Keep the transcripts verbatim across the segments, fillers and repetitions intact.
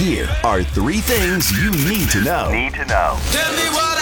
Here are three things you need to know. Need to know. Tell me what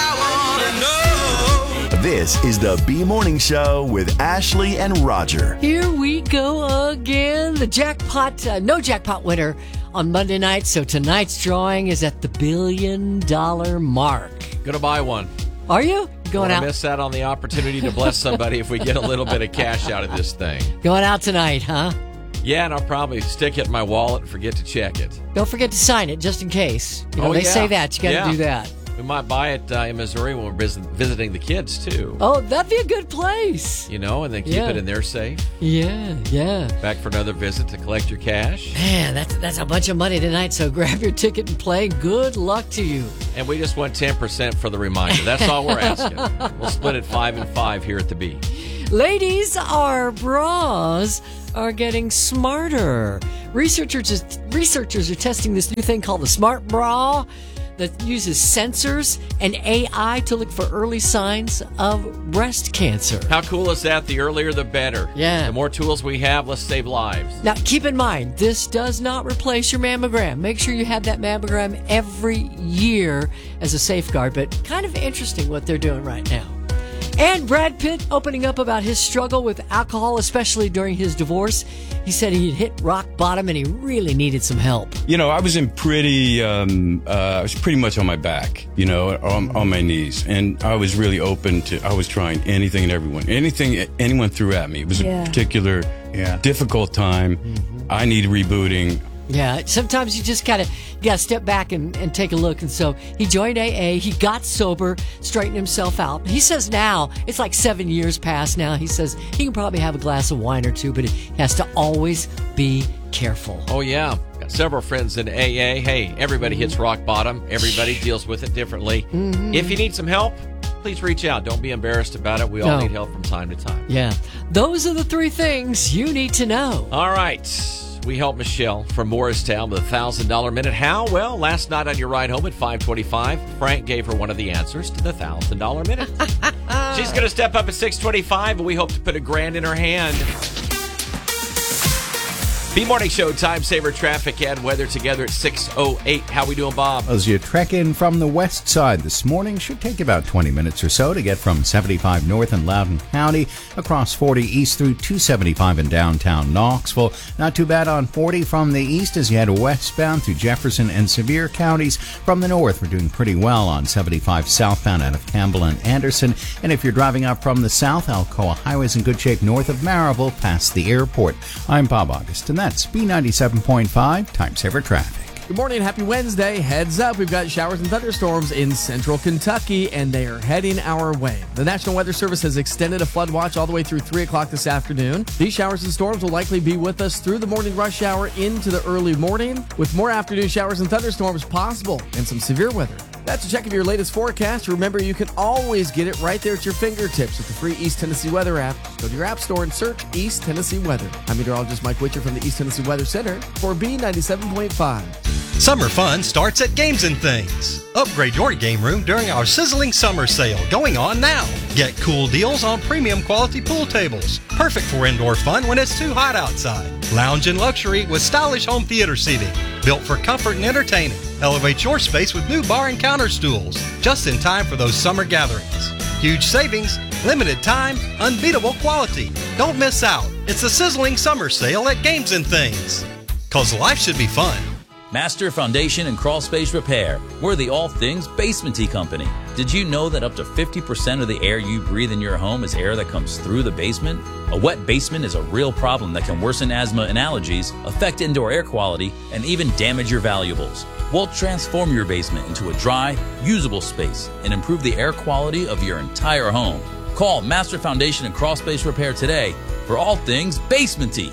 I want to know. This is the B Morning Show with Ashley and Roger. Here we go again. The jackpot, uh, no jackpot winner on Monday night. So tonight's drawing is at the billion dollar mark. Gonna buy one. Are you? Going out? Miss out on the opportunity to bless somebody if we get a little bit of cash out of this thing. Going out tonight, huh? Yeah, and I'll probably stick it in my wallet and forget to check it. Don't forget to sign it just in case. You know, oh, they yeah. say that. You got to yeah. do that. We might buy it uh, in Missouri when we're vis- visiting the kids, too. Oh, that'd be a good place. You know, and then keep yeah. it in their safe. Yeah, yeah. Back for another visit to collect your cash. Man, that's, that's a bunch of money tonight, so grab your ticket and play. Good luck to you. And we just want ten percent for the reminder. That's all we're asking. We'll split it five and five here at the B. Ladies, our bras are getting smarter. Researchers, researchers are testing this new thing called the Smart Bra that uses sensors and A I to look for early signs of breast cancer. How cool is that? The earlier, the better. Yeah. The more tools we have, let's save lives. Now, keep in mind, this does not replace your mammogram. Make sure you have that mammogram every year as a safeguard, but kind of interesting what they're doing right now. And Brad Pitt opening up about his struggle with alcohol, especially during his divorce. He said he had hit rock bottom and he really needed some help. You know, I was in pretty, um, uh, I was pretty much on my back, you know, on, on my knees. And I was really open to, I was trying anything and everyone, anything anyone threw at me. It was yeah. a particular yeah. difficult time. Mm-hmm. I needed rebooting. Yeah, sometimes you just gotta, you gotta step back and, and take a look. And so he joined A A, he got sober, straightened himself out. He says now, it's like seven years past now, he says he can probably have a glass of wine or two, but he has to always be careful. Oh, yeah. Got several friends in A A. Hey, everybody hits rock bottom. Everybody deals with it differently. Mm-hmm. If you need some help, please reach out. Don't be embarrassed about it. We all no. need help from time to time. Yeah. Those are the three things you need to know. All right. We helped Michelle from Morristown with a one thousand dollars minute. How? Well, last night on your ride home at five twenty-five, Frank gave her one of the answers to the one thousand dollars minute. She's going to step up at six twenty-five, and we hope to put a grand in her hand. B-Morning Show, Time Saver, Traffic, and Weather together at six oh eight. How we doing, Bob? As you trek in from the west side this morning, should take about twenty minutes or so to get from seventy-five north in Loudoun County across forty east through two seventy-five in downtown Knoxville. Not too bad on forty from the east as you head westbound through Jefferson and Sevier counties. From the north, we're doing pretty well on seventy-five southbound out of Campbell and Anderson. And if you're driving up from the south, Alcoa Highway's in good shape north of Maryville past the airport. I'm Bob August, and that's B ninety-seven point five Time Saver Traffic. Good morning, happy Wednesday. Heads up, we've got showers and thunderstorms in central Kentucky, and they are heading our way. The National Weather Service has extended a flood watch all the way through three o'clock this afternoon. These showers and storms will likely be with us through the morning rush hour into the early morning, with more afternoon showers and thunderstorms possible and some severe weather. That's a check of your latest forecast. Remember, you can always get it right there at your fingertips with the free East Tennessee Weather app. Go to your app store and search East Tennessee Weather. I'm meteorologist Mike Witcher from the East Tennessee Weather Center for B ninety-seven point five. Summer fun starts at Games and Things. Upgrade your game room during our sizzling summer sale going on now. Get cool deals on premium quality pool tables. Perfect for indoor fun when it's too hot outside. Lounge and luxury with stylish home theater seating. Built for comfort and entertaining. Elevate your space with new bar and counter stools. Just in time for those summer gatherings. Huge savings, limited time, unbeatable quality. Don't miss out. It's a sizzling summer sale at Games and Things. 'Cause life should be fun. Master Foundation and Crawl Space Repair. We're the all things basement-y company. Did you know that up to fifty percent of the air you breathe in your home is air that comes through the basement? A wet basement is a real problem that can worsen asthma and allergies, affect indoor air quality, and even damage your valuables. We'll transform your basement into a dry, usable space and improve the air quality of your entire home. Call Master Foundation and Crawl Space Repair today for all things basement-y.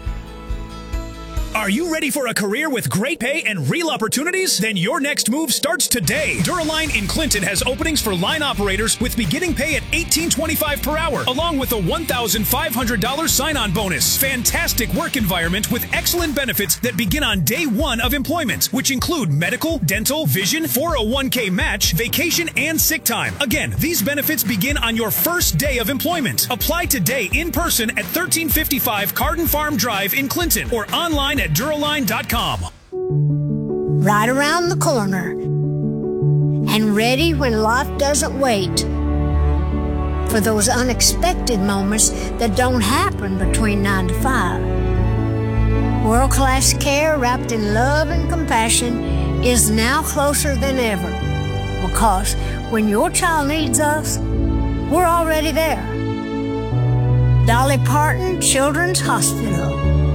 Are you ready for a career with great pay and real opportunities? Then your next move starts today. Duraline in Clinton has openings for line operators with beginning pay at eighteen twenty-five per hour, along with a one thousand five hundred dollars sign-on bonus. Fantastic work environment with excellent benefits that begin on day one of employment, which include medical, dental, vision, four oh one k match, vacation, and sick time. Again, these benefits begin on your first day of employment. Apply today in person at thirteen fifty-five Carden Farm Drive in Clinton or online at Duraline dot com. right around the corner, and ready when life doesn't wait for those unexpected moments that don't happen between nine to five. World-class care wrapped in love and compassion is now closer than ever, because when your child needs us, we're already there. Dolly Parton Children's Hospital.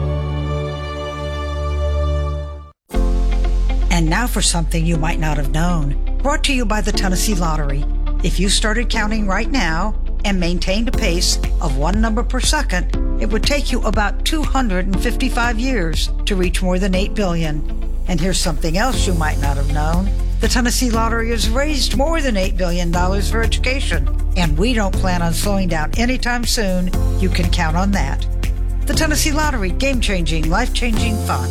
And now for something you might not have known. Brought to you by the Tennessee Lottery. If you started counting right now and maintained a pace of one number per second, it would take you about two hundred fifty-five years to reach more than eight billion. And here's something else you might not have known. The Tennessee Lottery has raised more than eight billion dollars for education, and we don't plan on slowing down anytime soon. You can count on that. The Tennessee Lottery, game-changing, life-changing fun.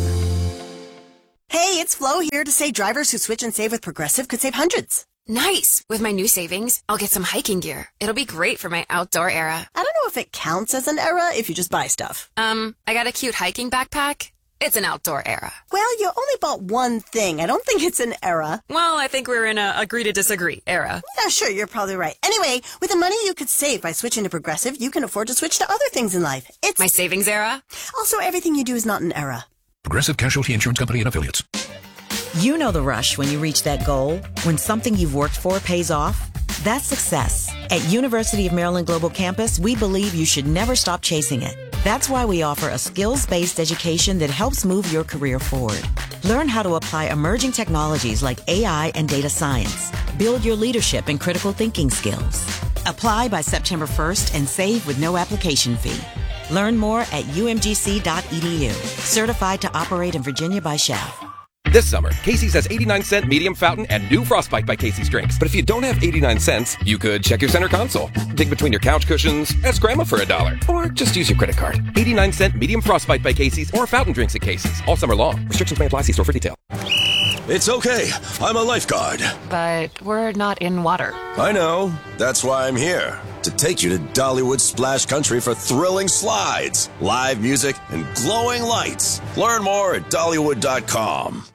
Hey, it's Flo here to say drivers who switch and save with Progressive could save hundreds. Nice! With my new savings, I'll get some hiking gear. It'll be great for my outdoor era. I don't know if it counts as an era if you just buy stuff. Um, I got a cute hiking backpack. It's an outdoor era. Well, you only bought one thing. I don't think it's an era. Well, I think we're in a agree to disagree era. Yeah, sure, you're probably right. Anyway, with the money you could save by switching to Progressive, you can afford to switch to other things in life. It's my savings era. Also, everything you do is not an era. Progressive Casualty Insurance Company and Affiliates. You know the rush when you reach that goal, when something you've worked for pays off. That's success. At University of Maryland Global Campus, we believe you should never stop chasing it. That's why we offer a skills-based education that helps move your career forward. Learn how to apply emerging technologies like A I and data science. Build your leadership and critical thinking skills. Apply by September first and save with no application fee. Learn more at U M G C dot E D U. Certified to operate in Virginia by S C H A F. This summer, Casey's has eighty-nine cent medium fountain and new Frostbite by Casey's drinks. But if you don't have eighty-nine cents, you could check your center console, dig between your couch cushions, ask Grandma for a dollar, or just use your credit card. eighty-nine cent medium Frostbite by Casey's or fountain drinks at Casey's. All summer long. Restrictions may apply. See store for detail. It's okay. I'm a lifeguard. But we're not in water. I know. That's why I'm here. To take you to Dollywood Splash Country for thrilling slides, live music, and glowing lights. Learn more at Dollywood dot com.